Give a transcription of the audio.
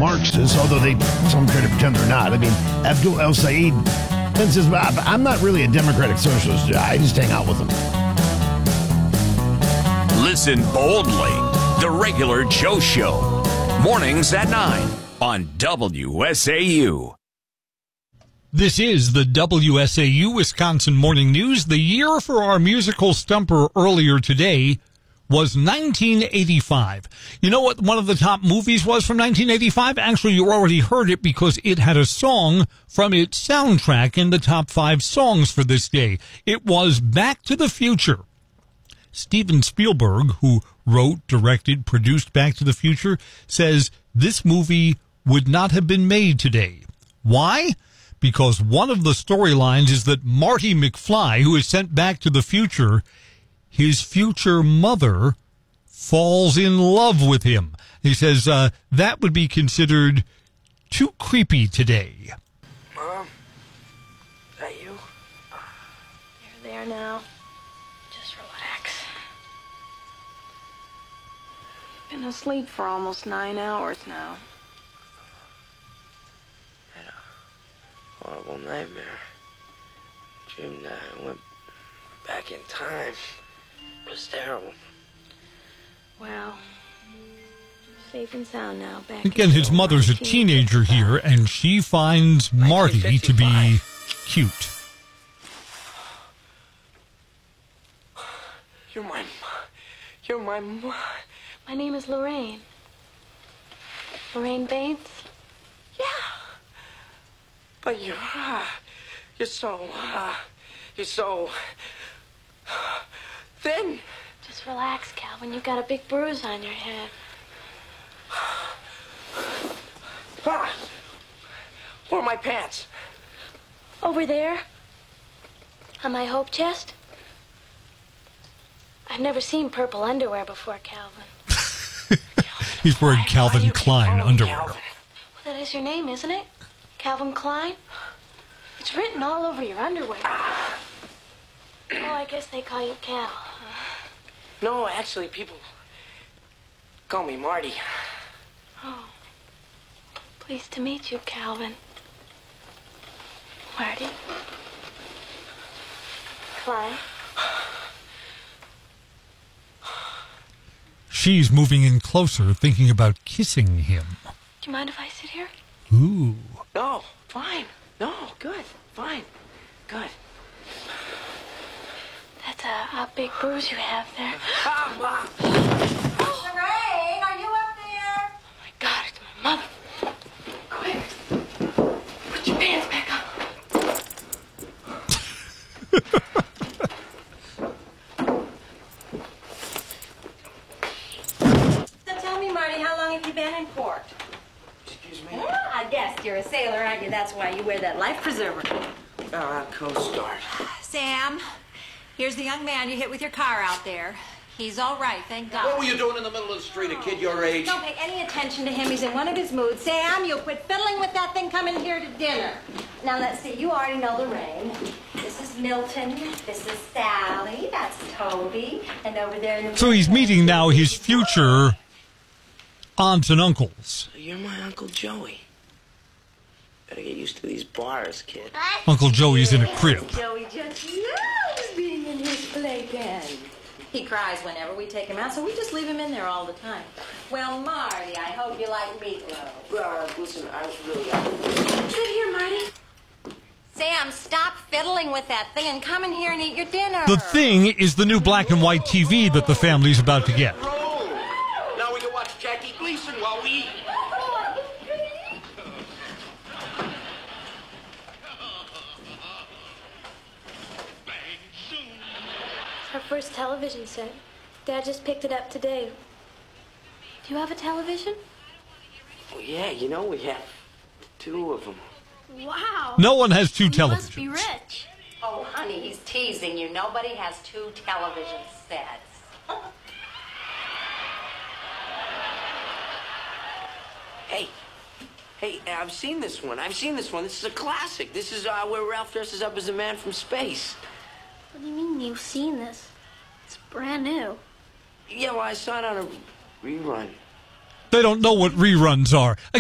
Marxists, although some try to pretend they're not. I mean, Abdul El-Sayed says, I'm not really a democratic socialist. I just hang out with them. Listen boldly. The Regular Joe Show. Mornings at 9 on WSAU. This is the WSAU Wisconsin Morning News. The year for our musical stumper earlier today was 1985. You know what one of the top movies was from 1985? Actually, you already heard it because it had a song from its soundtrack in the top 5 songs for this day. It was Back to the Future. Steven Spielberg, who wrote, directed, produced Back to the Future, says this movie would not have been made today. Why? Because one of the storylines is that Marty McFly, who is sent back to the future, his future mother falls in love with him. He says that would be considered too creepy today. Mom, is that you? You're there now. Just relax. You've been asleep for almost 9 hours now. Horrible nightmare. Dreamed that I went back in time. It was terrible. Well, safe and sound now. Back Again, his mother's a teenager here, and she finds Marty to be cute. You're my My name is Lorraine. Lorraine Baines? Yeah. But you're so thin. Just relax, Calvin. You've got a big bruise on your head. Where are my pants? Over there. On my hope chest. I've never seen purple underwear before, Calvin. He's wearing Calvin Klein underwear. Well, that is your name, isn't it? Calvin Klein? It's written all over your underwear. Oh, I guess they call you Cal. No, actually, people call me Marty. Oh. Pleased to meet you, Calvin. Marty. Klein. She's moving in closer, thinking about kissing him. Do you mind if I sit here? Ooh. No, fine. No, good. Fine. Good. That's a big bruise you have there. Lorraine, are you up there? Oh my God, it's my mother. Quick. Put your pants back on. So tell me, Marty, how long have you been in port? Excuse me? Well, I guess you're a sailor, aren't you? That's why you wear that life preserver. Coast Guard. Sam, here's the young man you hit with your car out there. He's all right, thank God. What were you doing in the middle of the street, a kid your age? Don't pay any attention to him. He's in one of his moods. Sam, you quit fiddling with that thing. Come in here to dinner. Now, let's see. You already know Lorraine. This is Milton. This is Sally. That's Toby. And over there in the... So he's meeting now his future aunts and uncles. You're my Uncle Joey. Better get used to these bars, kid. Uncle Joey's in a crib. Joey just loves being in his playpen. He cries whenever we take him out, so we just leave him in there all the time. Well, Marty, I hope you like meatloaf. Listen, I really... Sit here, Marty. Sam, stop fiddling with that thing and come in here and eat your dinner. The thing is the new black and white TV that the family's about to get. Roll! Now we can watch Jackie Gleason while we eat. It's our first television set. Dad just picked it up today. Do you have a television? Oh, yeah, you know, we have 2 of them. Wow. No one has 2 You must be televisions. rich. Oh, honey, he's teasing you. Nobody has 2 television sets. Hey, I've seen this one. This is a classic. This is where Ralph dresses up as a man from space. What do you mean you've seen this? It's brand new. Yeah, well, I saw it on a rerun. They don't know what reruns are.